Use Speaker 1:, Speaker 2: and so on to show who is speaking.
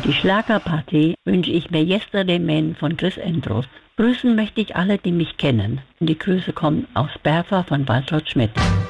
Speaker 1: die Schlagerparty wünsche ich mir Yesterday Man von Chris Endros. Grüßen möchte ich alle, die mich kennen. Und die Grüße kommen aus Berfa von Waltraud Schmidt.